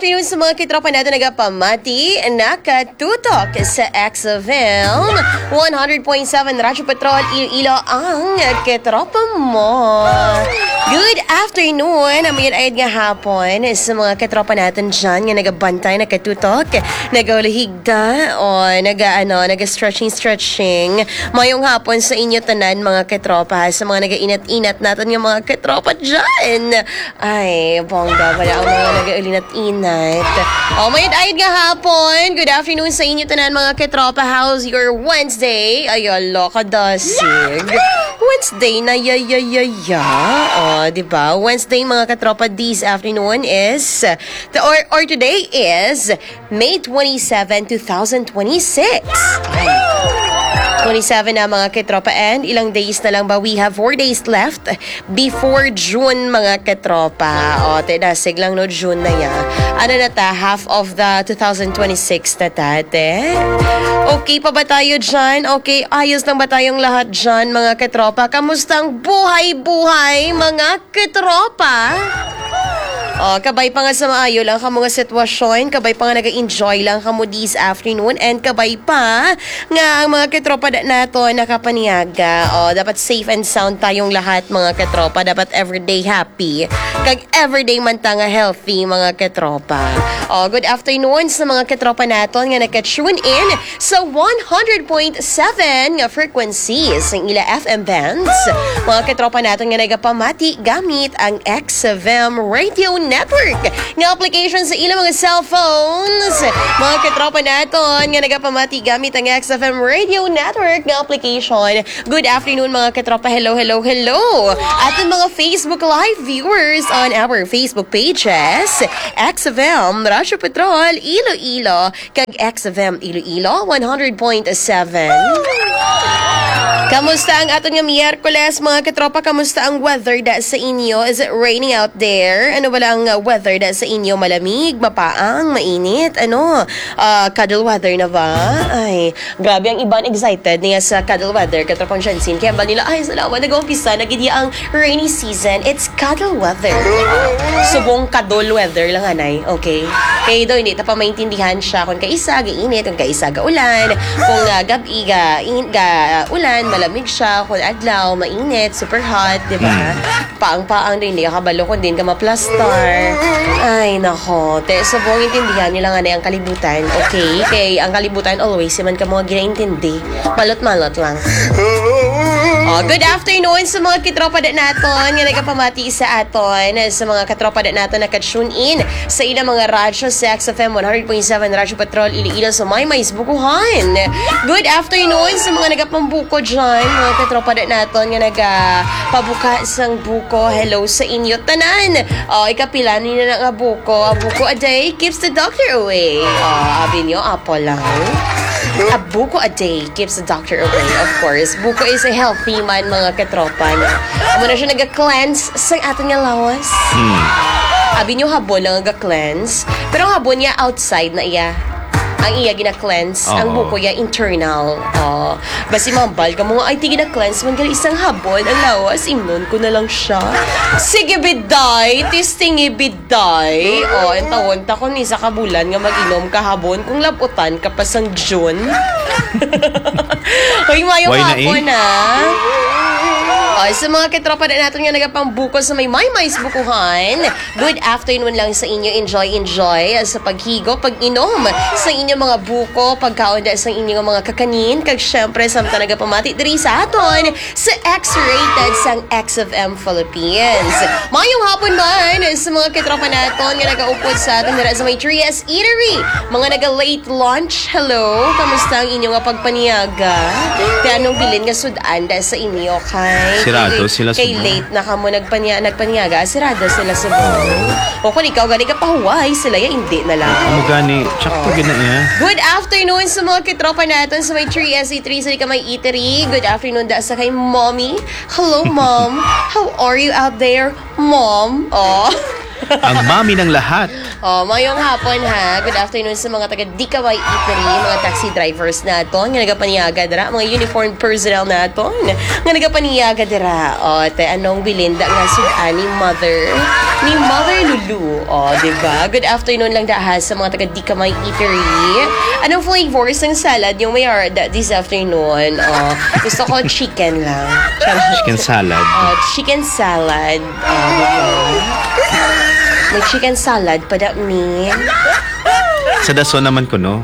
afternoon sa mga kitropa natin nagapamati, nakatutok sa XFM 100.7 Radyo Patrol Iloilo ang kitropa mo. Good afternoon, amin ayad nga hapon sa mga kitropa natin dyan nga nagabantay, nakatutok, nagaulahigda o naga-stretching. Mayong hapon sa inyo tanan mga kitropa, sa mga nagainat-inat natin nga mga kitropa dyan. Ay, bongga pala ang mga nagaulinat-inat. Mayad ayad nga hapon, good afternoon sa inyo tanan mga kitropa. How's your Wednesday? Ayala ka dasig. Wednesday na diba? Wednesday mga katropa this afternoon is or today is May 27, 2026. 27 na mga katropa, and ilang days na lang ba? We have 4 days left before June mga katropa. Tinasig lang no, June na yan. Ano na ta? Half of the 2026 na tate. Okay pa ba tayo dyan? Okay, ayos lang ba tayong lahat dyan mga katropa? Kamusta ang buhay-buhay mga katropa? Kabay pa nga sa maayo lang ka mga sitwasyon, kabay pa nga nag-enjoy lang ka mo this afternoon, and kabay pa nga ang mga katropa nato nakapaniaga. Dapat safe and sound tayong lahat mga katropa, dapat everyday happy, kag everyday man ta nga healthy mga katropa. Good afternoon sa mga katropa nato nga naka-tune in sa 100.7 nga frequencies ng ila FM bands. Mga katropa nato nga nagapamati gamit ang XFM Radio Network nga application sa ilang mga cellphones. Mga katropa naton nga nagapamati gamit ang XFM Radio Network nga application. Good afternoon mga katropa. Hello. At ang mga Facebook Live viewers on our Facebook pages, XFM Radyo Patrol Iloilo kag XFM Iloilo 100.7. Kamusta ang aton nga Miyerkules mga katropa? Kamusta ang weather da sa inyo? Is it raining out there? Ano wala ang weather da sa inyo? Malamig, mapaang, mainit? Cuddle weather na ba? Ay, grabe ang iban excited niya sa cuddle weather. Katropang Jansin. Kaya ba nila, ay salamat, nag-umpisa, nagigya ang rainy season. It's cuddle weather. Subong cuddle weather lang anay. Okay? Kaya daw, hindi pa maintindihan siya kung kaisa ga-init, kung kaisa ga-ulan, kung gabi ga-ulan, malamig siya, kung adlaw, mainit, super hot, di ba? Paang-paang din, hindi ka kabalo kung din ka maplastar. Ay, nako. So, buong intindihan nila nga na yung kalibutan. Okay? Kaya ang kalibutan, always, man ka mga ginaintindi. Malot-malot lang. Good afternoon sa mga kitropa naton nga nagapamati sa aton, sa mga katropa naton naka-tune in sa ilang mga radyo sa XFM 100.7 Radyo Patrol Iloilo sa Maymays Bukuhan. Good afternoon sa mga nagapambuko dyan, mga katropa naton nga nagapabuka sang buko. Hello sa inyo tanan. Ikapila nyo na nga buko. A buko a day keeps the doctor away. Abi nyo, apo lang. A buko a day keeps the doctor away, of course. Buko is a healthy man, mga katropa. Amo na siya nag-cleanse sa atin nga lawas. Abi nyo habon lang nag-cleanse. Pero ang habon niya outside na iya. Ang iya gina-cleanse, ang buko niya internal. Basi mambal ka mga, ay di gina-cleanse, man gali isang habon, ang lawas, imnon ko na lang siya. Sige biday, tistingi biday. Ang tawon ta ko ni sa kabulan nga mag-inom ka habon, kung laputan ka pa sang June. Hoy, mayong hapon sa mga katropa natin nga nagapambuko sa Maymays Bukuhan. Good afternoon lang sa inyo. Enjoy sa paghigo, pag-inom sa inyo mga buko, pagkaon sa inyo mga kakanin, kag syempre samta nagapamati diri sa aton sa X-rated sang XFM Philippines. Mayong hapon man sa mga katropa natin nga nagaupod sa atin dira sa may 3S Eatery. Mga naga-late lunch, hello. Kamusta ang inyo nga pagpaniaga? Kaya anong bilin nga sudan sa inyo kay sirado sila sa kay late na ka mo nagpanyaga, sirado sila sa buong. O kung ikaw gani ka pahuway, sila ya hindi na lang. Amo gani, tsaka gina niya. Good afternoon sa mga kitropa natin sa may 3SE3 sa may eatery. Good afternoon da sa kay Mommy. Hello, Mom. How are you out there, Mom? Ang mami ng lahat. Mayong hapon ha. Good afternoon sa mga taga Dikaway Eatery, mga taxi drivers naton nga nagapaniyaga dira, mga uniformed personnel naton nga nagapaniyaga dira. Anong bilinda nga sudani mother? ni Mother Lulu. O, diba? Good afternoon lang dahil sa mga taga Di Kamay Eatery. Anong flavors ng salad yung may this afternoon? O, gusto ko chicken lang. Chicken salad. Chicken salad. O, diba? May chicken salad pa da mi. Sa daso naman ko, no?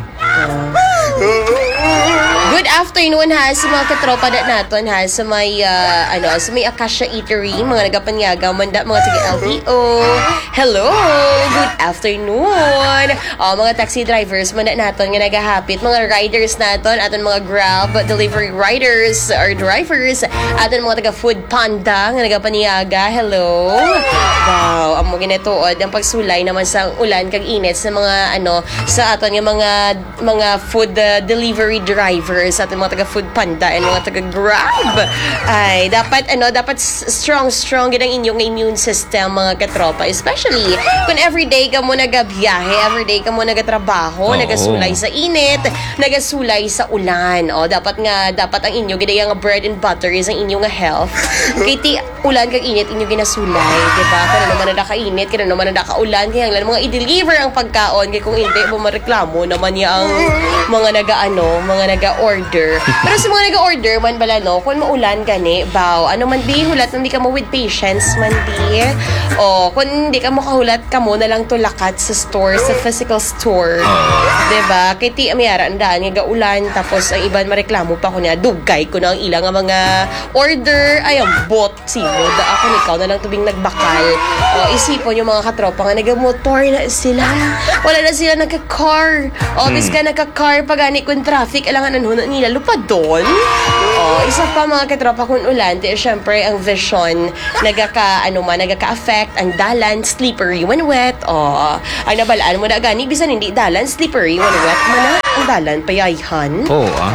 Good afternoon ha sa mga katropa natin ha sa may sa may Acacia Eatery, mga nagapanyaga manda mga taga LTO. Hello, good afternoon. Mga taxi drivers manda natin nga nagahapit, mga riders natin aton mga Grab delivery riders or drivers aton mga taga Food Panda nga nagapanyaga. Hello. Wow, amo ginatuod ang pagsulay naman sa ulan kag init sa mga sa aton nga mga food delivery drivers sa ating mga taga Food Panda and mga taga Grab. Ay, dapat strong gid ang inyong immune system mga katropa, especially kung everyday ka mo nagabiyahe, everyday ka mo nagatrabaho, nagasulay sa init, nagasulay sa ulan. Dapat ang inyo gid nga bread and butter is ang inyong health. Kay ti ulan kag init inyo ginasulay, di ba? Kano naman na kainit, kano naman na kaulan, kaya lang mga i-deliver ang pagkaon kay kung hindi mo mareklamo naman niya ang mga nag-order. Pero sa mga nag-order man bala kung maulan gani, ano man di hulat hindi ka mo with patience man di. Kung hindi ka mo kahulat ka mo na lang tulakat sa store, sa physical store. Diba? Kaya ti amiyara andaan nga gaulan tapos ang iban mareklamo pa ko niya, dugay ko na ang ilang mga order, ayang bot simo da ako ikaw na lang tubing nagbakal. Isipon yung mga katropa nga nagamotor na sila. Wala na sila nagka-car. Bis ka nagka-car pagani kung traffic alangan anhunan nila lupad doon. Isa pa mga katropa kung ulan, syempre ang vision nagaka-affect ang dalan, slippery when wet. Ang nabalaan mo na gani bisan hindi dalan, slippery when wet mo na ang dalan payayhan.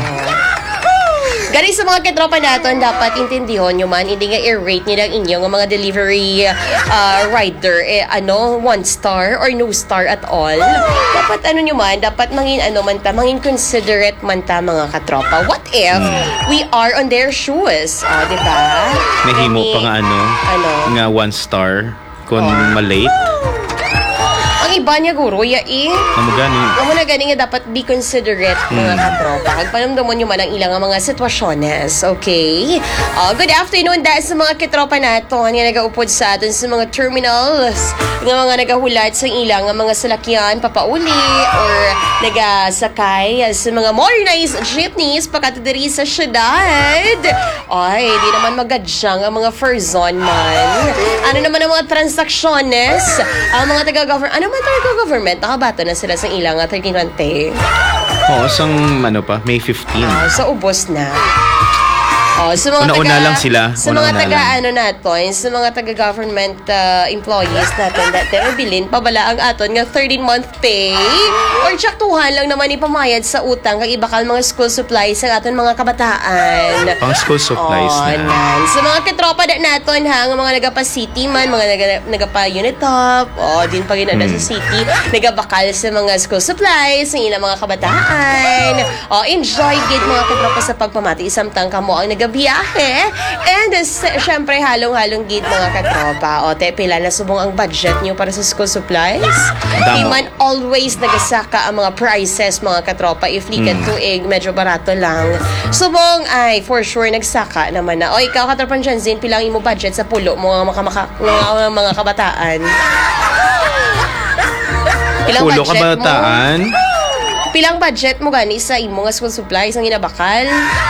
Gani sa mga katropa natin, dapat intindihon nyo man, hindi nga i-rate nila ang inyong mga delivery rider, 1 star or no star at all. Dapat nyo man, dapat mangin considerate man ta mga katropa. What if we are on their shoes? Diba? Nahimo pa nga nga 1 star kung malate. Ang iba niya guro, Amo na gani nga dapat be considerate mga katropa. Pagpanamdamon nyo man ang ilang mga sitwasyones. Okay? Good afternoon dahil sa mga katropa nato nga nagaupod sa atin sa mga terminals nga mga nagahulat sa ilang mga salakyan papauli or nagasakay sa mga modernized jeepneys pakatadiri sa syudad. Ay, di naman magadyang ang mga Furzon man. Ano naman ang mga transacciones? Ang mga taga-government, taga-government, nakabato na sila sa ilang 1320. Sang May 15. Sa ubos na. Sa mga una lang sila. Sa mga natin, sa mga taga-government employees natin dati, bilin pabala ang aton nga 13-month pay or tsaktuhan lang naman ipamayad sa utang kag iba kang mga school supplies sa aton mga kabataan. Pang school supplies na. Sa mga katropa natin nga mga nagapa-city man, mga nagapa-unitop, din pa ginada sa city, nagabakal sa mga school supplies ng ilang mga kabataan. Enjoy gid mga katropa sa pagpamati samtang kamo ang biyahe. And syempre, halong-halong gid mga katropa. Pila na subong ang budget nyo para sa school supplies. Di man always nagasaka ang mga prices mga katropa. If likat tuig, medyo barato lang. Subong ay for sure nagsaka naman na. Ikaw katropa dyan, Zin, pilang mo budget sa pulo mo mga kabataan. Pilang pulo kabataan? Pilang budget mo gani sa imo nga school supplies ang inabakal?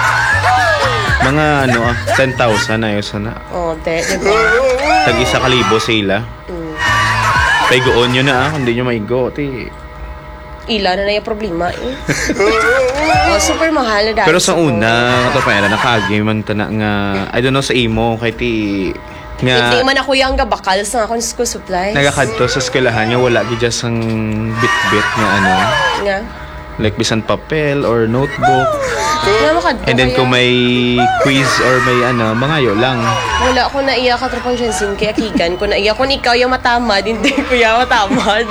Mga 10,000 ayos na. Diba? Tag-1,000 sila. Paigoon nyo na hindi nyo maigo. Ila na yung problema super mahal na dahil. Pero sa una, nakagi man ta na nga, I don't know sa imo, kahit hindi man ako yung gabakal sa akong school supplies. Nagakadto sa eskwelahan niya, wala gid just ang bit-bit nga nga? Like bisan papel or notebook. Nga makadto And then kaya. kung may quiz or may mangayo lang. Wala ko naiya ka tropang Jensen kaya kikan ko naiya kung ikaw yung matamad, hindi ko yung matamad.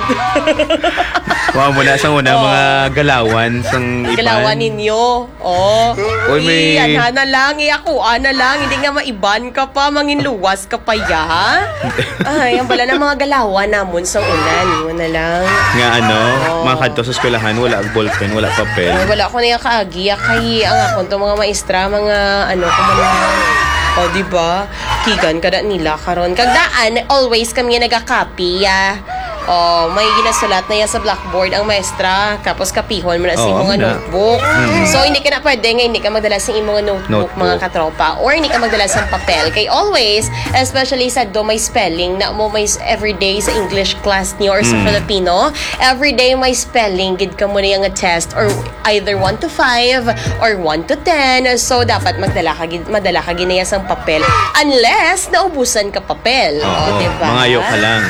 Wow, muna sa una, mga galawan sang iban. Galawan ninyo. Oh. Uy, may- Iyan na lang, iyakuan na lang. Hindi nga maiban ka pa, manginluwas ka pa ya. Ay, ang bala ng mga galawan namon sa unan. Mo na lang. Nga mga kadto sa eskwelahan, wala ballpen, wala papel. Ay, wala ko na yung kaagi. Kay ang akon to mga maestra, mga kumalang. O, diba? Kigan kada nila karon. Kagdaan, always kami nagaka-copy, Oh, may ginasulat na yan sa blackboard ang maestra. Tapos kapihon mo na sa imong na. notebook. So, hindi ka na pwede nga hindi ka magdala sa imong notebook, mga katropa. Or hindi ka magdala sa papel. Kay always, especially sa do may spelling na mo may everyday sa English class niyo or sa Filipino, everyday may spelling, gid ka muna yung test or either 1 to 5 or 1 to 10. So, dapat madala ka ginaya sa papel unless naubusan ka papel. Diba? Mangayo ka lang.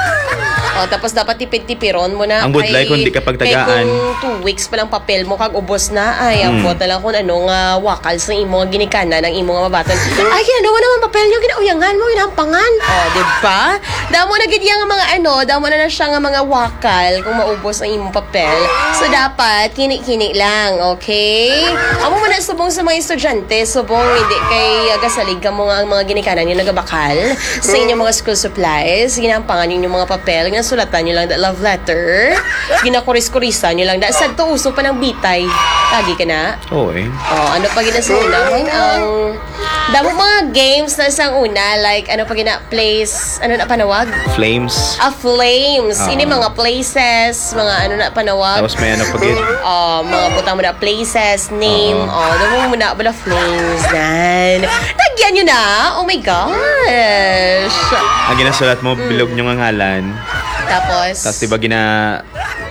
Tapos dapat tipid-tipiron mo na. Ang budlay kung di ka pagtagaan. Kay kung 2 weeks pa lang papel mo, kag ubos na, ay, ambot na lang kung anong wakal sa imong ginikana ng imong mabaton. Ay, ginagawa naman papel nyo, ginauyangan mo, ginampangan. Diba? Damo na gid yang mga damo na siya nga mga wakal kung maubos ang imong papel. So, dapat, kini-kini lang, okay? Amo mo na subong sa mga estudyante, subong hindi kay gasalig ka mo nga ang mga ginikanan nyo nagabakal sa inyong mga school supplies, ginampangan nyo yung mga papel, nga sulatan nyo lang da love letter, ginakuris-kurisan nyo lang da sad to uso pa ng bitay. Lagi ka na? Oo eh. Ano pa gina sa una? Ang damo mga games na sa una, like ano pa gina place, ano na panawag? Flames. Flames. Ini mga places, mga ano na panawag. Tapos may pagit. Mga butang mo na places, name, damo mo na bala flames nan. Tagyan nyo na. Oh my gosh. Ang ginasulat mo, bilog nyo ng ngalan. Tapos diba ginadis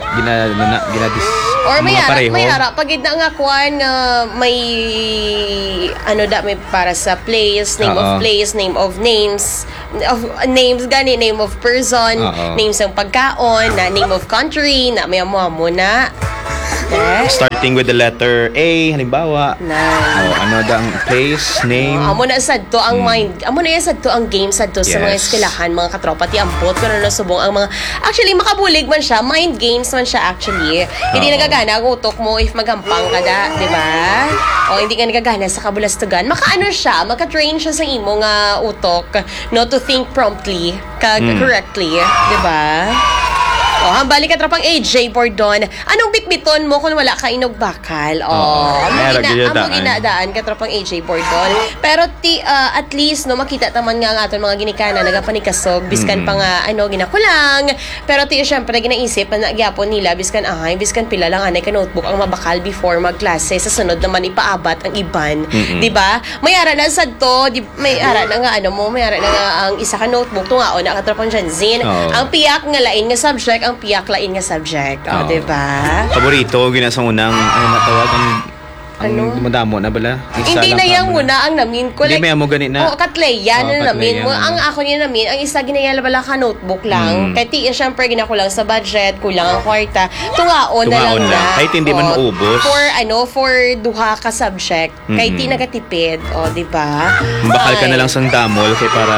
or may mga pareho. pag na nga kuan nga may may para sa place, name of place, name of names, gani, name of person, names ng pagkaon, na name of country, na may amo na. Starting with the letter A, halimbawa. Ano ang place, name. Amo na sad to ang mind. Amo na sad to ang game sad to sa mga eskwelahan, mga katropa ti ambot ko na subong ang mga actually makabulig man siya, mind games man siya actually. Hindi nagagana ang utok mo if magampang ka da, di ba? Hindi ka nagagana sa kabulastugan. Makaano siya, maka-train siya sa imo nga utok no to think promptly, correctly, di ba? Hambali ka tropang AJ Bordon. Anong bitbiton mo kung wala ka inog bakal? Amo ginadaan ka tropang AJ Bordon. Pero at least makita taman nga ang aton mga ginikana nagapanikasog biskan pa nga ginakulang. Pero syempre ginaisip na gyapon nila biskan pila lang anay ka notebook ang mabakal before magklase sa sunod naman ipaabat ang iban. Di ba? May ara na sad to, may ara na nga may ara na nga ang isa ka notebook tungaon na ka tropang Janzin. Ang piyak nga lain nga subject, ang piyak lain nga subject. Diba? Paborito, ginasang unang, matawag, ang madamo na bala? Hindi na yang muna ang namin ko. Hindi, may amo ganit na. Katleya na namin mo. Ang ako niya namin, ang isa ginayala bala ka notebook lang. Kaya syempre, ginakulang sa budget, kulang ang kwarta. Tungaon na lang na. Kahit hindi man maubos. For duha ka subject. Kahit di nagatipid. Diba? Bakal ka na lang sang damol, kaya para,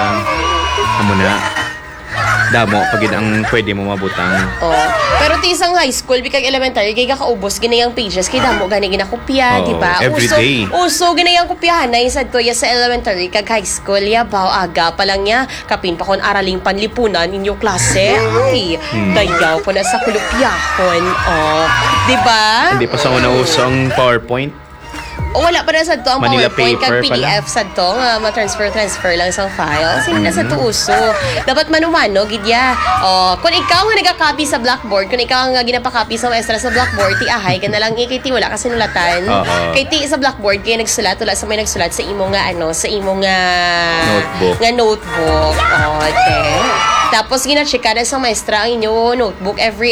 damo pag ang pwede mo mabutang. Pero ti isang high school bikag elementary kay kakaubos ginayang pages kay damo gani ginakopya, di ba? Everyday. Uso ginayang kopyahan na sad to ya sa elementary kag high school ya aga pa lang niya kapin pa kon araling panlipunan inyong klase. Ay, dayaw ko na sa kulupyahon. Di ba? Hindi pa sa una uso ang PowerPoint. Wala pa na sad to ang Manila PowerPoint kag paper PDF sad to nga ma-transfer lang sa file. Sige na sa to uso. Dapat manumano gidya. Kung ikaw nga nagaka-copy sa blackboard, kung ikaw nga ginapa-copy sa maestra sa blackboard, ti ahay ka na lang kay ti wala ka sinulatan. Kay ti sa blackboard kay nagsulat wala sa may nagsulat sa imo nga sa imo nga notebook. Okay. Tapos gina-checka na sa maestra ang inyo notebook every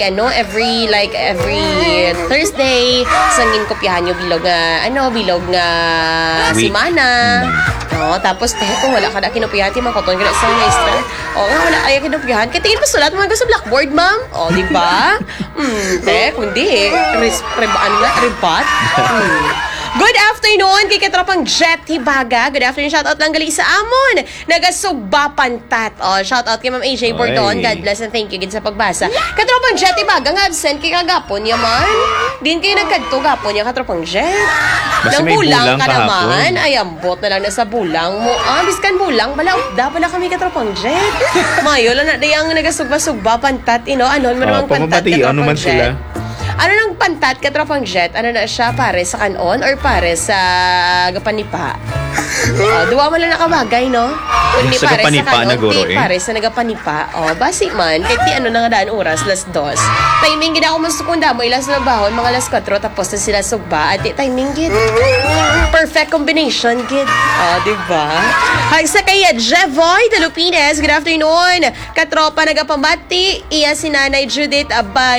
Thursday sangin kopyahan nyo bilog nga semana. Tapos kung wala ka na kinopyahan ti makoton ka sa maestra. Nga wala kaya kinopyahan kaya tingin pa sulat mo sa blackboard, ma'am. Di ba? Kundi rebat. Good afternoon kay katropang Jet Hibaga. Good afternoon. Shoutout lang gali sa amon. Nagasugba pantat. Shoutout kay Ma'am AJ Bordon. God bless and thank you gid sa pagbasa. Katropang Jet Hibaga nga absent kay kagapon yaman. Din kayo nagkadto gapon ya katropang Jet. Basta Nang may bulang bulang ka kahapon. naman. Ay, ambot na lang na sa bulang mo. Biskan bulang. Bala, pala kami katropang Jet. Mayo, lang na dayang nagasugba-sugba pantat. Ano naman pantat pamabati, ano man Jet? sila. Ano nang pantat katropang Jet? Ano na siya? Pare sa kanon or pare sa gapanipa? Duwa mo lang nakabagay, no? Kundi Sa gapanipa na guro, di pare sa nagapanipa. Basi man. Kahit di ano na nga daan oras, las 2. Timing gid ako masukunda mo, ilas na bahon, mga las 4, tapos na sila sugba. At di timing gid. Perfect combination, gid. Diba? Hay sa kaya Jevoy Talupines, good afternoon. Katropa nagapamati, iya si Nanay Judith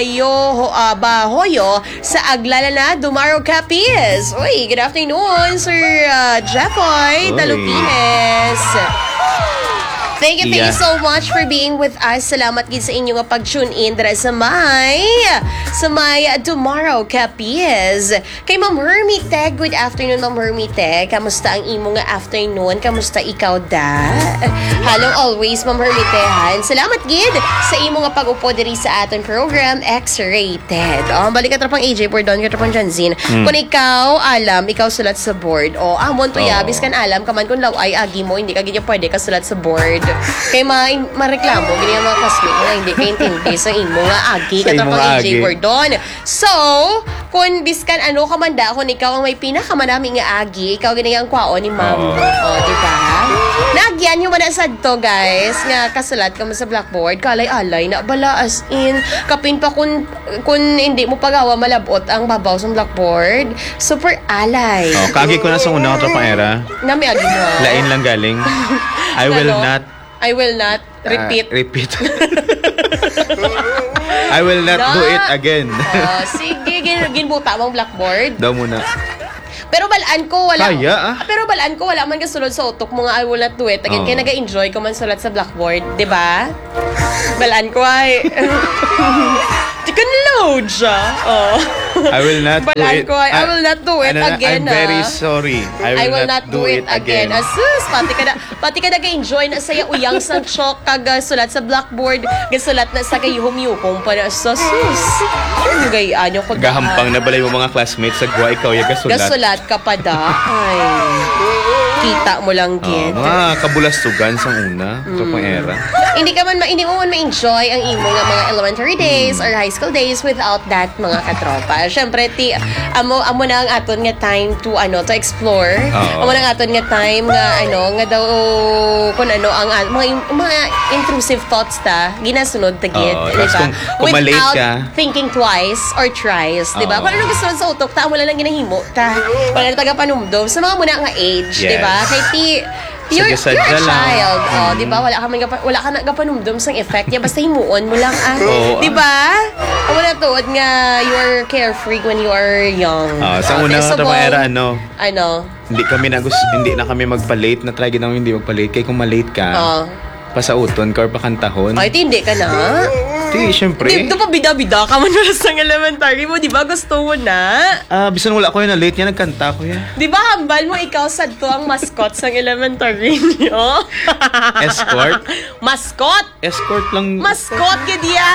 Bahoyo sa Aglala na Dumaro Capiz. Uy, good afternoon, Sir Jevoy Talupines. Thank you so much for being with us. Salamat gid sa inyo nga pag-tune in dira sa may Tomorrow Capiz. Kay Ma'am Hermite, good afternoon Ma'am Hermite. Kamusta ang imo nga afternoon? Kamusta ikaw da? Hello always Ma'am Hermite. Salamat gid sa imo nga pag-upo diri sa aton program X-Rated. Balik ka tropang AJ Bordon, ka tropang Janzine. Kung ikaw alam, ikaw sulat sa board. Amon to yabis kan alam kaman kung laway agi mo, hindi ka gid pwede ka sulat sa board. Kay mareklamo ganyan mga classmate nga hindi ka intindi sa imo nga agi Sa imo katapang nga AJ agi. Bordon. So, kung biskan ano kamanda kung ikaw ang may pinakamadami nga agi, ikaw ganyan ang kwaon ni ma'am. Diba? Nagyan yung manasad to guys nga kasulat ka mo sa blackboard kalay-alay na bala as in kapin pa kung hindi mo pagawa malabot ang babaw sa blackboard super alay. Kagi ko na sa unang katropang era. Nami agi mo. Lain lang galing. I will not repeat. Repeat. I will not do it again. Sige, ginbuta mong blackboard. Daw muna. Pero balaan ko wala. Kaya, Pero balaan ko wala man kasulod sa utok mo nga I will not do it. Again, kaya naga-enjoy ko man sulat sa blackboard, 'di ba? Balaan ko ay di ka load siya. I will not do Balaan it. ko ay I will not do it again. I'm very sorry. I will not do it again. Asus, pati ka naga-enjoy na saya uyang sang chok kag sulat sa blackboard, gasulat na sa kayuhom-yuhom pa na sa sus. Gayaan ko Gahampang na balay mo mga classmates sa gwa ikaw yung gasulat. gasulat ka pa da. Ay. Kita mo lang gid. Mga kabulastugan sa una. Katropang era. Hindi mo man ma-enjoy ang imo nga mga elementary days or high school days without that mga katropa. Syempre amo na ang aton nga time to explore. Amo na ang aton nga time nga nga daw kung ang mga intrusive thoughts ginasunod ta gid, di ba? Kung malate Without ka, thinking twice or thrice, di ba? Kung ano gusto sa utok ta mo lang ginahimo ta. Wala na taga panumdum sa mga muna nga age, di ba? Kay you're a Sadya-sadya lang. child. Di ba? Wala ka na gapanumdum sang effect niya. Basta himuon mo lang di ba? Amo na tuod nga you are carefree when you are young. sa una katropang era, Ano? hindi na kami magpa-late. Na-try ginawin hindi magpa-late. Kaya kung ma-late ka, pasauton ka or pakantahon. Ay, hindi ka na. Siyempre. Di pa bida-bida ka man wala sa elementary mo. Di ba gusto mo na? Bisan wala ko yun na late niya, nagkanta ko yan. Di ba hambal mo ikaw sad to ang mascot sa elementary niyo? Escort? Mascot? Escort lang. Mascot kidya.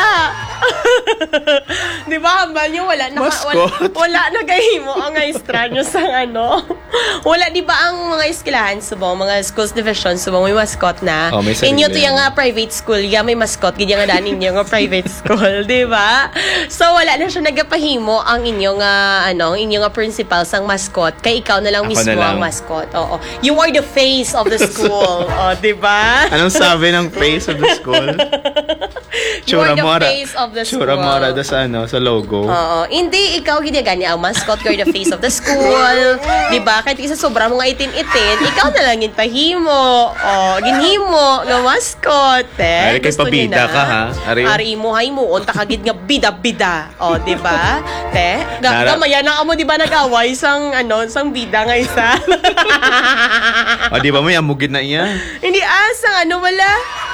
Di ba hambal niyo wala wala na gahimo ang maestra niyo sa wala di ba ang mga eskwelahan subong mga schools division subong may mascot na. May sarili. Inyo to yung private school may mascot gid nga danin niyo nga private school, di ba? So wala na siya nagapahimo ang inyong inyong principal sang mascot kay ikaw na lang mismo ang mascot. Oo. You are the face of the school. Di ba? Anong sabi ng face of the school? You are the face of the school. Chura mora sa logo. Oo. Hindi ikaw gid gani ang mascot, you're the face of the school. Di ba? Kahit isa sobra mga itin-itin, ikaw na lang ginpahimo. Ginhimo nga mascot. Ari kay pabida ka ha. Ari mo hay mo unta kagid nga bida-bida. Di ba? Gamaya na amo di ba nag-away sang bida nga isa. Di ba may amugid na iya? Hindi sang wala.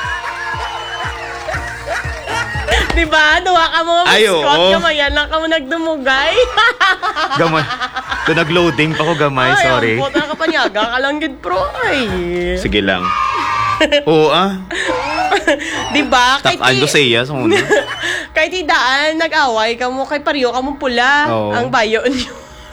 Di ba? Duwa ka mo mascot, gamaya na ka mo nagdumugay. To nag-loading pa ko gamay, sorry. Ay, ang puta ka panyaga ka lang gid pro. Ay. Sige lang. Oo Diba? Takaan ko sa iya sa una. Kahit idaan, nag-away ka mo, kay pariyo ka mo pula. Oo. Ang bayo niyo.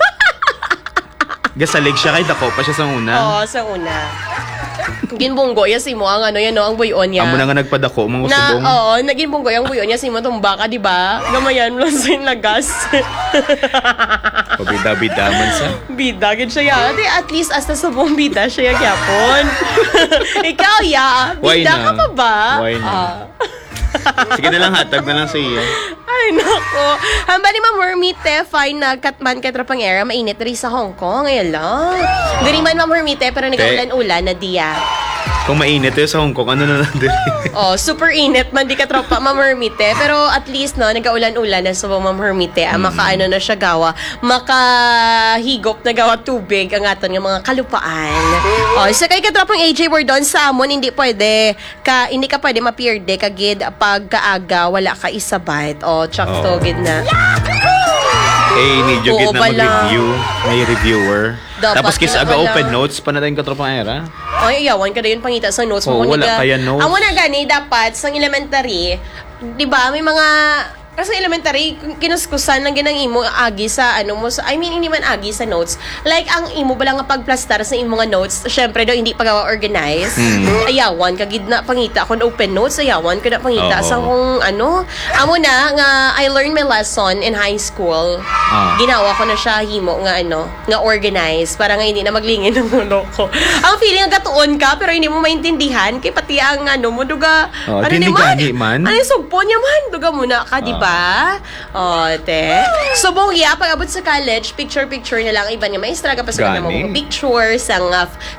Gasalig siya kay dako pa siya sa una. Oo, sa una. Ginbunggo ya si mo ang ano yan no, ang buyon niya. Amo na nga nagpadako, mga usubong. Oo, naginbunggo yung buyon niya si mo tong baka, di ba? Gamayan mo sa lagas. Pabida-bida man sa. Bida, gid siya ya. Di, at least hasta sa buong bida siya yapon. Ikaw ya, Why bida na? ka pa ba? Why na? Sige na lang, hatag na lang sa iya. Ay, nako. Hamba ni Ma'am Hermite, fine na katman kay Trapang Era, mainit rin sa Hong Kong. Ngayon lang. Diri man Ma'am Hermite, pero nag-ulan-ulan na diya. Kung mainit yun sa Hong Kong, ano na nandun? Oh, super init man di ka tropa Ma'am Hermite, pero at least no nagaulan-ulan na sa Ma'am Hermite, makaano na siya gawa, makahigop na gawa tubig ang aton nga mga kalupaan. Oh, sa kay katropang AJ Wardon sa amon hindi hindi ka pwede mapierde kagid pag kaaga wala ka isabat. Oh, chak to gid na. Medyo gid na mag-review. May reviewer. Dapat Tapos kisa aga wala. open notes pa na tayong katropang Era. Ay, iyawan ka na yun pangita sa notes mo. Wala kaya notes. Amo na gani, dapat sa elementary, di ba, may mga, kasi elementary, kinuskusan lang ginang imo agi sa ano mo, hindi man agi sa notes. Like, ang imo bala nga pagplastar sa imo nga notes, syempre daw hindi pa organize. Ayawan, kagid na pangita kung open notes, ayawan ka na pangita sa kung ano. Amo na, nga, I learned my lesson in high school. Ginawa ko na siya himo nga nga organize para nga hindi na maglingin ng ulo ko. Ang feeling nga gatuon ka pero hindi mo maintindihan kay pati ang mo duga man. Ano yung sugpo niya man duga muna ka di ba? Te. So bongya pag abot sa college picture na lang iba nga maestra kapag sa mo picture sang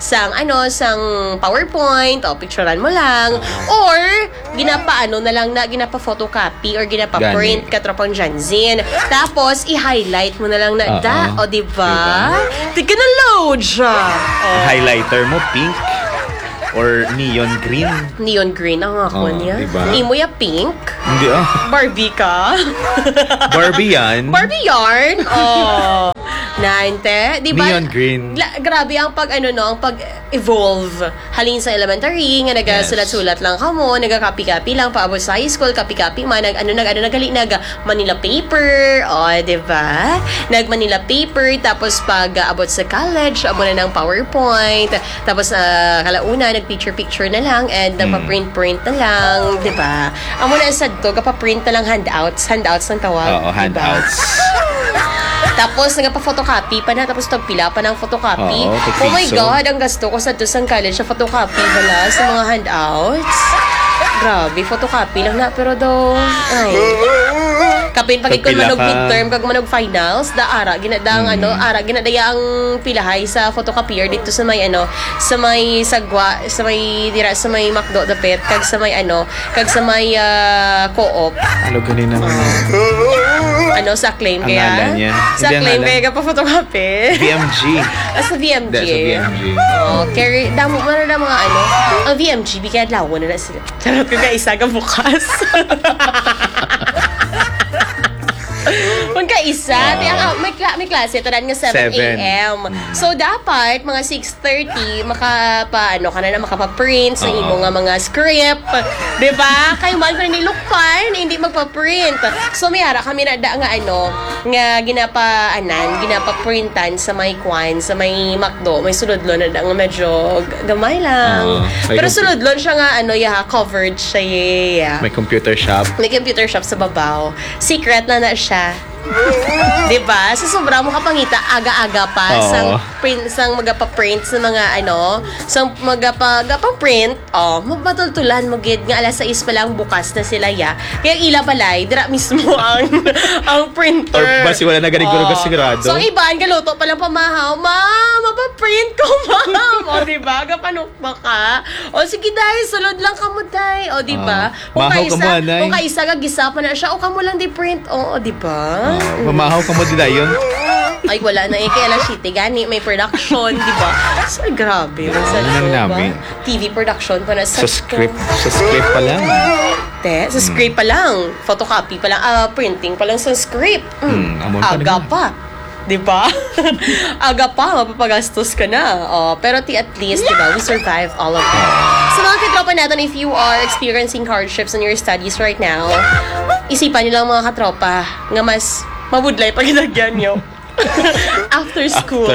PowerPoint o picturean mo lang or ginapaano na lang na ginapa-photocopy or ginapa-print katropang Janzin. Tapos i-highlight mo na lang na o diba? Tika na load siya. Highlighter mo pink or neon green. Neon green ang ako niya. Diba? Imo ya pink. Hindi Barbie ka. Barbie yan. Barbie yarn. Nante, di ba? Neon green. Grabe ang ang pag-evolve. Halin sa elementary, nga nagasulat-sulat lang kamo, nagka-copy-copy lang paabot sa high school, copy-copy man, Manila paper, di ba? Nag-Manila paper, tapos pag abot sa college, abo na ng PowerPoint, tapos kalauna, nag-picture na lang, and nagpa-print na lang, di ba? Amo na sad to, kapaprint na lang handouts ng tawag. Oo, handouts. Tapos, nagpa-photocopy pa na. Tapos, tagpila pa ng photocopy. Oo, oh my God, ang gasto ko sa college sa photocopy bala sa mga handouts. Grabe, photocopy lang na. Pero daw, kapin pagid ko manog midterm, kag manog finals, ara ginadaya ang pilahay sa photocopier dito sa may sa may sagwa, sa may McDo dapit, kag sa may co-op. Ano ganina sa claim kaya? Sa claim kaya pa photocopy. VMG. Sa VMG. Sa VMG. Carry, damo mo na mga ang VMG, bigyan lawan na sila. Charot ko ka isa ka bukas. Kung isa, may klase ito nga 7 a.m. So, dapat, mga 6:30, makapa-print sa imo nga mga script. Diba? Kayo man kung nilukpan, hindi magpa-print. So, mayara kami nga ginapa-printan sa may sa may McDo, may sulodlon na nga medyo gamay lang. Pero sulodlon siya nga, covered siya. May computer shop. May computer shop sa babaw. Secret na siya. Diba? Sa sobra mo kapangita, aga-aga pa sang magapa-print sa mga sang magapa-print, mapatultulan mo gid nga alas 6 pa lang bukas na sila kaya ila balay dira mismo ang printer. Or basi wala na ganiguro sigurado. So iba ang galuto pa lang pamahaw, ma'am, mapa-print ko, ma'am. Diba? Gapanukba ka. Sige dai, sulod lang kamo dai. Diba? Kung kaisa gagisa pa na siya, kamo lang di print. Diba? Mamahaw ka mo din yun? Ay, wala na kaya alas 7 gani, may production, di ba? So, grabe. TV production pa na sa script. Sa script pa lang. Sa script pa lang. Photocopy pa lang. Printing pa lang sa script. Aga pa. di ba? Aga pa, mapapagastos ka na. Pero at least, di ba, we survived all of that. Sa mga katropa natin, if you are experiencing hardships in your studies right now, isipan nyo lang mga katropa nga mas mabudlay pag inagyan nyo. After school.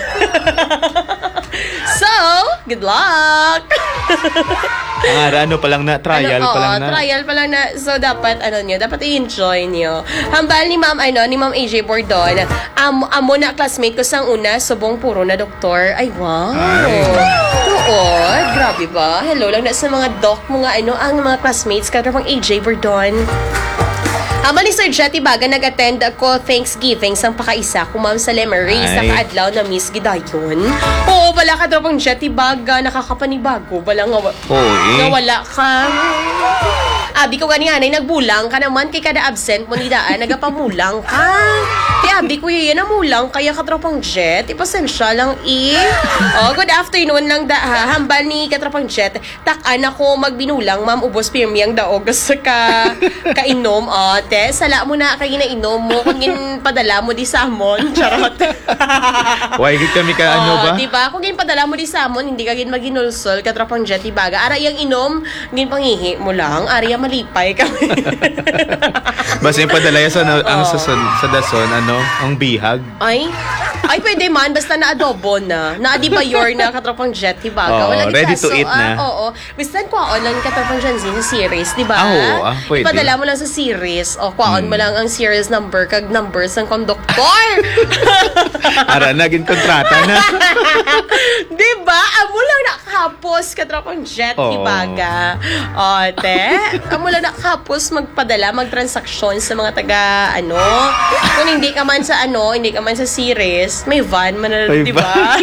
So, good luck! Ano pa lang na, trial pa lang na. Trial pa lang na. So, dapat, dapat i-enjoy nyo. Hambal ni Ma'am AJ Bordon, amo na classmate ko sang una, subong puro na doktor. Ay, wow! Tuod, grabe ba? Hello lang na sa mga ang mga classmates ka, pang AJ Bordon. Ama ni Sir Jetty Baga, nag-attend ako Thanksgiving sang pakaisa ko, Ma'am sa Lemery sa kaadlaw na Miss Gidayon. Oo, wala ka daw pang Jetty Baga, nakakapanibago. Wala nga, nga wala ka. Abi ko ganyanay, nagbulang ka naman kay kada absent mo ni Daan, nagapamulang ka. Kaya abi ko yan namulang, kaya katropang Jet, ipasensya lang good afternoon lang hambal ni katropang Jet. Takan ako magbinulang, Ma'am, ubos pirmi ang daog sa kainom, ate. Sala mo na kay nainom mo, kung padala mo di samon, charot. Why kami ka ba? Diba? Kung padala mo di samon, hindi ka maginulsol, katropang Jet, ibaga. Ara yung inom, pangihi mo lang, ara yung malipay kami. Basta yung padalaya sa dason, ang bihag. Ay, pwede man, basta na-adobo na. Na-adibayor na katropang Jet, diba? Ready to eat na. Oo. Basta kwaon lang katropang Jet sa series, diba? Pwede. Ipadala mo lang sa series. Kwaon mo lang ang series number, kag numbers ng konduktor. Ara, naging kontrata na. Diba? Amo lang nakahapos katropang Jet, dibaga. Amo lang nakahapos magpadala, magtransaksyon sa mga kung hindi ka man sa series, may van man na, di ba?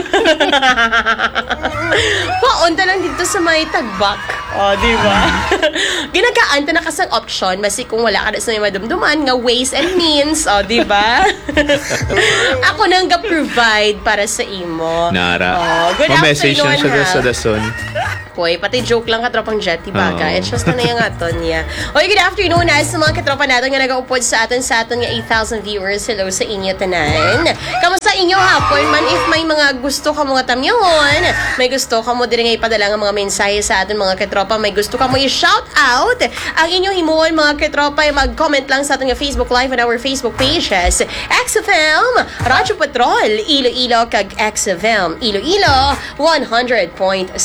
Paunta lang dito sa may tagbak. Di ba? Ginagaan ta na kasang option, basi kung wala ka na sa may madumduman, nga ways and means, di ba? Ako nang ga-provide para sa imo. Nara. Good message afternoon, siya sa dason. Poy, pati joke lang katropang Jet, baga. It's just na yung aton niya. Okay, good afternoon sa mga katropa natin nga nag-upod sa aton nga 8,000 viewers. Hello sa inyo tanan. Kamusta inyo hapon man if may mga gusto ka mga tamyon, may gusto ka mo din nga ipadala nga mga mensahe sa aton mga katropa, may gusto ka mo i-shout out ang inyong himuon mga katropa, mag-comment lang sa aton nga Facebook Live on our Facebook pages. XFM, Radyo Patrol, Iloilo kag XFM, Iloilo 100.7.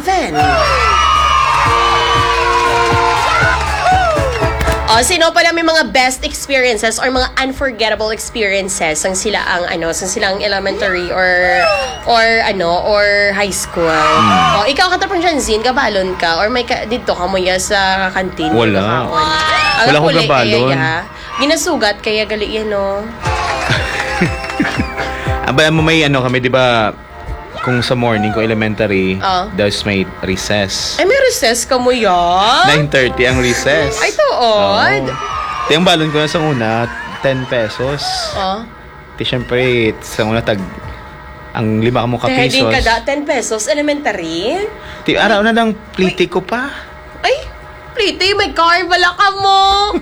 Sino pala may mga best experiences or mga unforgettable experiences sang silang elementary or high school. Ikaw katapang Janzin, gabalon ka or may dito ka mo sa kantin? Wala. Wala ko gabalon. Ginasugat kaya gali yan, no? Aba mo may kami, di ba? Kung sa morning ko elementary, there's may recess. Ay, may recess ka mo yan? 9:30 ang recess. Ay, tuod. Yung balon ko na sa una, 10 pesos. Siyempre, sa una ang 5 ka mo ka pesos. Din ka 10 pesos, elementary? Araw na lang, plite ko pa. Ay, plite, may car, bala ka mo.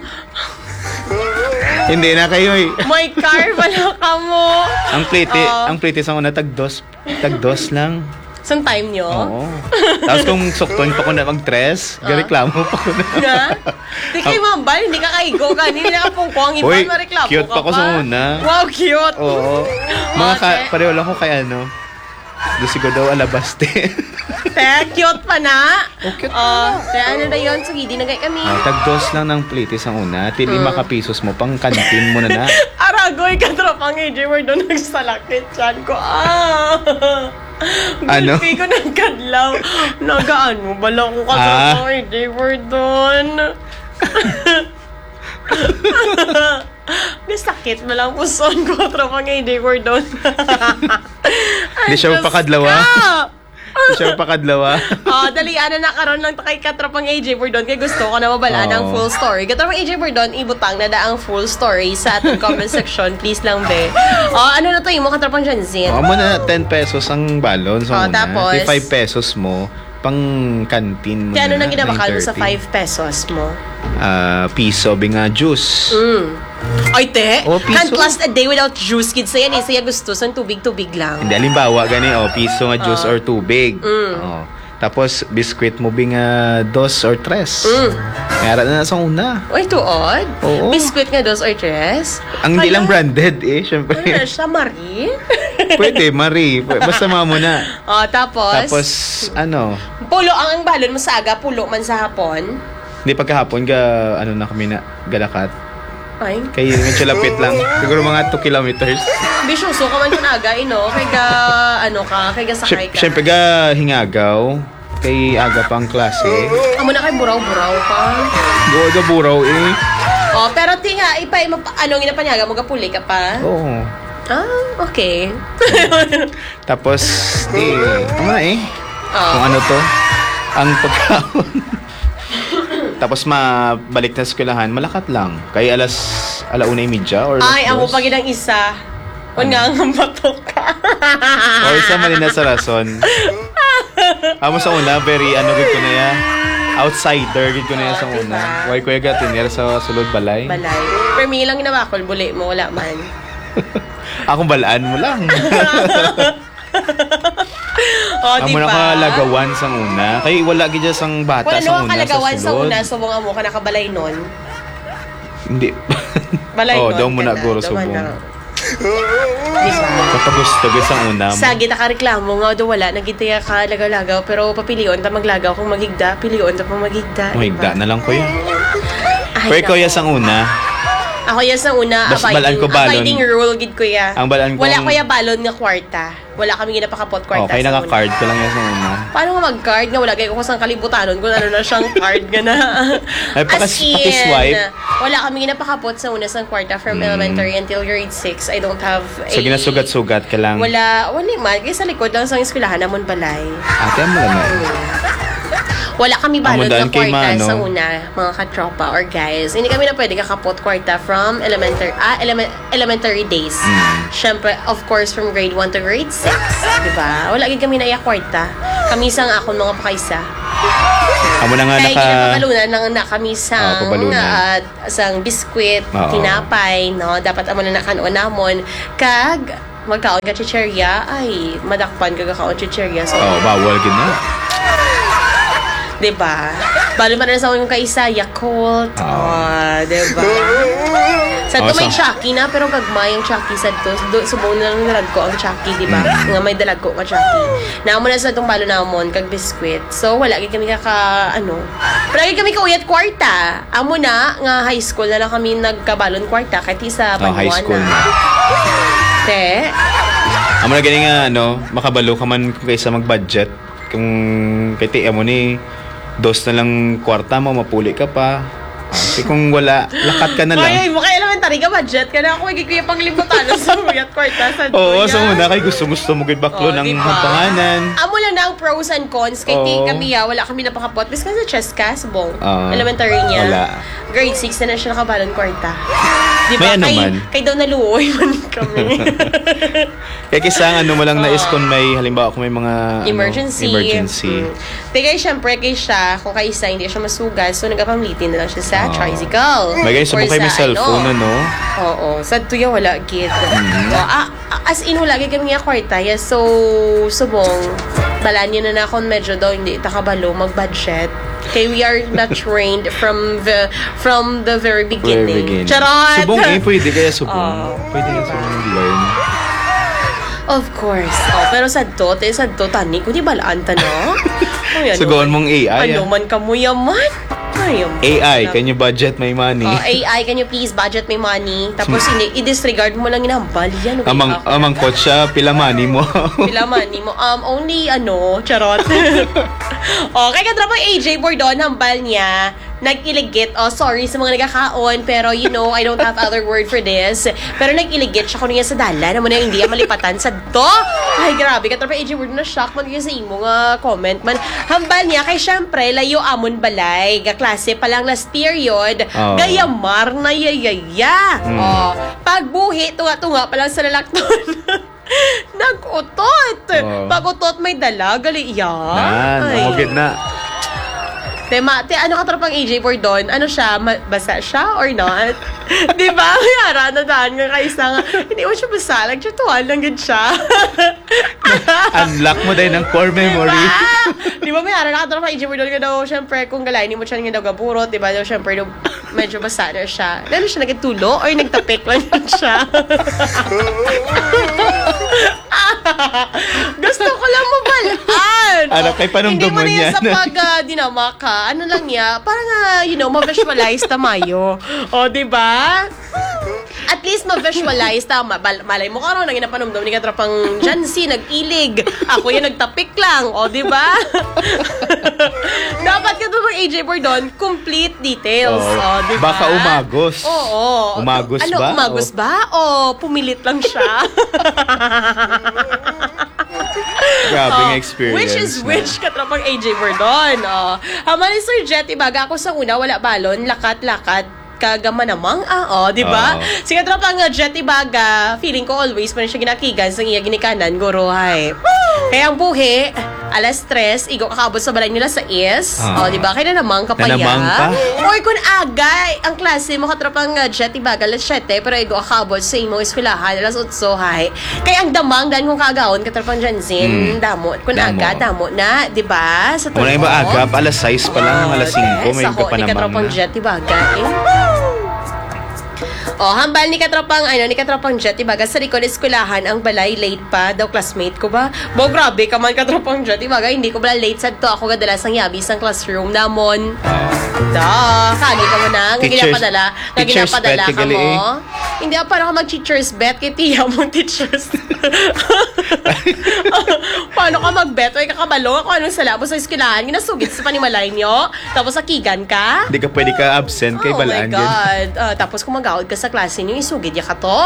Hindi na kayo may car, bala ka mo. Ang plite sa una, tagdos lang. Saan time nyo? Oo. Tapos kung sukton pa ko na mag-tres, gareklamo pa ko na. Nga? Di kayo mambal, hindi ka kaigo ka. Hindi na kapungkong, iba mareklamo ka pa. Cute pa ko sa una. Wow, cute. Oo. Pareho lang ko kay Lusigo daw alabaste. Cute pa na. Cute pa na. Kaya na yun, sige, dinagay kami. Tagdos lang ng plitis ang una. 5 pesos mo, pang kantin mo na. Aragoy ka tropang AJ Bordon, nagsalakit dyan ko. Gulpi ko ng kadlaw. Nagaan mo, bala ko ka tropang AJ Bordon. Nasakit mo lang puson ko tropang AJ Bordon. Hindi siya pakadlawa. Hindi siya pakadlawa. Dalian na nakaroon lang kay katropang AJ Bordon kay gusto ko na mabala ng full story. Katropang AJ Bordon, ibutang na ang full story sa ating comment section. Please lang, be. Ano na to yung mga katropang Janzin? Mo na 10 pesos ang balon. So tapos 5 pesos mo, pang kantin mo kaya ano nang ginabakal mo sa 5 pesos mo? Piso, binga juice. Ay, te. Oh, piso. Can't last a day without juice, kids. Saya ni, saya gusto. Sa tubig-tubig lang. Hindi, alimbawa, gani, piso nga juice or tubig. Oh. Tapos, biskwit mo bing 2 or 3. Mayara na sa una. Uy, tuod. Oo. Biscuit nga 2 or 3. Ang hindi lang branded syempre. Ano siya, Marie? Pwede, Marie. Basta mo na. Tapos? Tapos, ano? Pulo ang balon mo sa aga, pulo man sa hapon. Hindi, pagkahapon, na kami na galakat. Ay. Kaya medyo lapit lang. Siguro mga 2 kilometers. Bisyoso ka man kung aga, Kay ga, kay ga sakay ka. Siyempre ga hingagaw. Kay aga pang klase. Amo na kay buraw-buraw ka. Buwa ga buraw Pero tinga, ginapanyaga mo, gapuli ka pa? Oo. Okay. Tapos, amo na kung ano to. Ang pagkaon. Tapos mabalik na sa eskwelahan, malakat lang. Kay 1:30 or Ay, ako pa ginang isa. Nga ang batok ka. O isa man na sa rason. Amo sa una, very gid ko na ya. Outsider gid ko na ya sa una. Why ko yaga tinir sa sulod balay. Per me lang ginawakol, buli mo, wala man. Akong balaan mo lang. Amo diba? nakalagawan sa una. Kay wala gid sang bata sa una kalagawan sa sulod. sa una, subong amo ka nakabalay nun. Hindi. Balay nun. daw mo na guro subong. Kapag gusto sa una mo. Sa gita ka reklamo nga do wala nagitaya ka lagaw-lagaw pero papilion ta maglagaw kung maghigda, pilion ta pang maghigda. Mahigda na lang ko yun. Pero ko ya sang una. Ako ya sa una, abiding rule gid ko ya. Ang balaan ko. Wala ko ya balon nga kwarta. Wala kami ginapakapot kwarta Okay, sa una. naka-card ko lang yan sa una. Paano nga mag-card nga? Wala kayo ko sang kalibutanon kung ano na siyang card nga na. Ay, pakiswipe. Wala kami ginapakapot sa una sang kwarta from elementary until grade 6. I don't have So, ginasugat-sugat ka lang. Wala man. Kasi sa likod lang sa eskwelahan namon balay. Ate, mo lang Wala kami balon Amundan na kay kwarta Mano. sa una, mga katropa or guys. Hindi kami na pwede kakapot kwarta from elementary days. Syempre, of course, from grade 1 to grade 6. Diba? Wala gid kami na kwarta. Kami sang akon mga pakaisa. Amo na nga Kaya ginapabalunan na kami sang, sang biskwit, tinapay, no? Dapat amo na nakanoon namon. Kag, magkaon ka chicherya, ay, madakpan ka kakaon chicherya. So, bawal gid na. diba? Balo pa na sa mga kaisa, Yakult. Diba? Sa to may Chucky na, pero gagmay yung Chucky sa to. Subong na lang nalag ko ang Chucky, diba? Nga may dalag ko ka Chucky. Naamo na sa itong balo namon, kag biskwit. So, wala kami Pero lagi kami kauyat kwarta. Amo na, nga high school na lang kami nagkabalon kwarta, kahit isa panuan high school na. Te? Amo na gani nga, makabalo ka man kung kaysa mag-budget. Kung kay mo ni dos na lang kwarta mo, mapuli ka pa. Kasi kung wala, lakat ka na lang. Ay, mukha elementary ka, budget ka na. Ako, higit pang limutan sa uyat kwarta sa Oo, sa una, kay gusto mo gid baklo ng panganan. Amo lang na ang pros and cons. Kay kami, wala kami napakapot. Bis kasi chess ka, subong. Elementary niya. Wala. Grade 6 na siya nakabalon kwarta. Di May ba? man. Kay daw naluoy man kami. Kaya kisang mo lang nais kung may, halimbawa kung may mga emergency. Kaya syempre, kay siya, kung kay isa, hindi siya masugal, so nagpamlitin na lang siya sa tricycle. May guys, subong kayo may cellphone, Oo. Sa tuya, wala, kid. As in, wala, kami nga kwarta. So, subong, balaan niya na akong medyo daw, hindi takabalo, mag-budget. Okay, we are not trained from the very beginning. Charot! Subong pwede kaya subong. Pwede nga subong learn. Of course. Pero sadto, tani ko di balaan ta no? Sugoon mong AI. Ano man kamo yaman? AI, can you budget my money? AI, can you please budget my money? Tapos i-disregard mo lang inambal yan. Amang coach siya, pila money mo? Pila money mo? Only charot. Okay, kadrapang AJ Bordon, hambal niya. Nag-iligit. Sorry sa mga nagkakaon, pero I don't have other word for this. Pero nag-iligit siya kuno sa dala. Naman na hindi malipatan sa do. Ay, grabe. Katrapa AJ Word na shock man sa imo nga comment man. Hambal niya kay syempre layo amon balay. Klase pa lang last period. Gayamar na yayaya. Pagbuhi, tunga-tunga pa lang sa lalakton. Nag-utot. Pag-utot may dala, gali yan. Umugid na. Ano ka tropang AJ Bordon? Ano siya? Basa siya or not? Di ba? Mayara na daan nga kaisa nga. Hindi mo siya basa. Nagtutuan lang yun siya. Unlock mo din ang core memory. Di ba mayara na ka tropang AJ Bordon ka daw, syempre, kung galayin mo siya nga daw gaburot, di ba? Daw, syempre, daw, medyo basa na siya. Lalo siya nagtulo or nagtapik lang yun siya. Gusto ko lang mabalaan. Ano, kay panumdum mo Hindi mo niya. na sa pag dinama ka. Ano lang niya, parang ma-visualize tamayo. O, di ba? At least ma-visualize tama. Malay mo ka ron, nang inapanumdum ni katrapang Jancy, nag-ilig. Ako yung nagtapik lang. O, di ba? Dapat ka doon AJ Bordon, complete details. O, di ba? Baka umagos. Oo. Umagos ano, ba? Umagos ba? O pumilit lang siya? Grabing experience. Which is which, katrapang AJ Bordon. Haman ni Sir Jet, ibaga ako sa una, wala balon, lakat-lakat, kagama namang, di ba? Sige, katrapang Jet, ibaga, feeling ko always, man siya ginakigan, sa iya ginikanan, guro, hay. Kaya ang buhi, alas 3, igo kakabot sa balay nila sa is. Di ba? Kaya na namang kapaya. Nanamang ka? Or kung agay, ang klase mo katrapang Jet, ibaga, alas 7, pero igo kakabot sa imong eskwelahan, alas 8, hay. Kaya ang damang, dahil kung kagawon, katrapang Jansin, damot. Kung aga, damot na, di ba? Sa Wala iba agap, alas 6 pa lang, alas 5, may iba pa ni namang katrapang na. Jet, ibaga, hambal ni katrapang Jet, ibaga sa likod eskwelahan ang balay, late pa daw classmate ko ba? Grabe ka man katrapang Jet, ibaga hindi ko bala late sad to, ako kadalasang yabi sa classroom namon. Kagi ka mo na, ginapadala ka mo. Hindi ako parang mag-teacher's bet kay tiya mong teachers. Paano ka mag-bet? Ay kakabalo ako anong salabo sa eskwelahan, ginasugit sa panimalay nyo, tapos akigan ka. Hindi ka pwede ka absent kay balaan Oh my God. Tapos kung mag-out ka sa klase niyo, isugid ya ka to.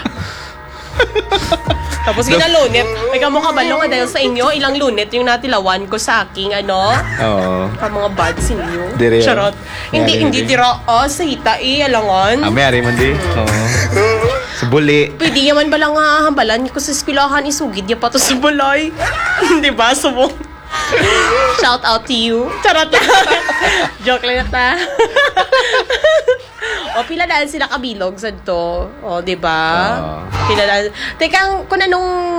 Tapos ginalunit. Ay ka mo kabalo nga dahil sa inyo, ilang lunit yung natilawan ko sa aking Oo. mga buds inyo. Dire. Charot. Yari, Hindi hindi. dira. Sa hita alangan. Mayari man di. Oo. Sa buli. Pwede yaman ba lang hambalan ko sa eskwelahan, isugid ya pa to sa balay. Di ba? Subong. Shout out to you. Charot lang. Joke lang ta. Pila dahil sila kabilog sa to. Di ba? Pila dahil. Teka, kung anong